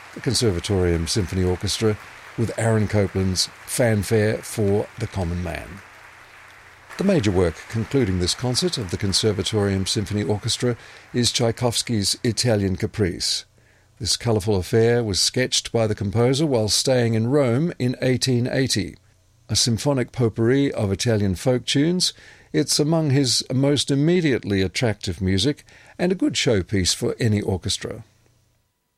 the Conservatorium Symphony Orchestra with Aaron Copland's Fanfare for the Common Man. The major work concluding this concert of the Conservatorium Symphony Orchestra is Tchaikovsky's Italian Caprice. This colourful affair was sketched by the composer while staying in Rome in 1880. A symphonic potpourri of Italian folk tunes, it's among his most immediately attractive music and a good showpiece for any orchestra.